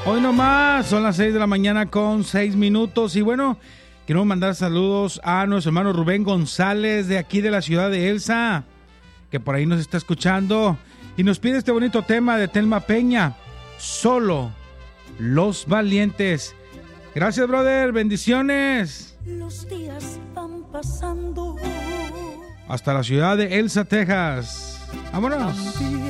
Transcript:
Hoy nomás, son las 6 de la mañana con 6 minutos. Y bueno, queremos mandar saludos a nuestro hermano Rubén González de aquí de la ciudad de Elsa, que por ahí nos está escuchando y nos pide este bonito tema de Telma Peña, Solo los Valientes. Gracias, brother, bendiciones. Los días van pasando Hasta la ciudad de Elsa, Texas. Vámonos.